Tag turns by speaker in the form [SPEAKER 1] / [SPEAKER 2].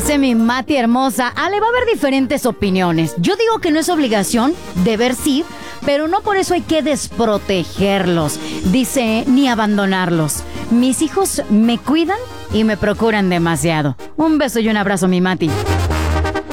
[SPEAKER 1] Dice mi Mati hermosa, Ale, va a haber diferentes opiniones. Yo digo que no es obligación, deber sí, pero no por eso hay que desprotegerlos. Dice, ni abandonarlos. Mis hijos me cuidan y me procuran demasiado. Un beso y un abrazo, mi Mati.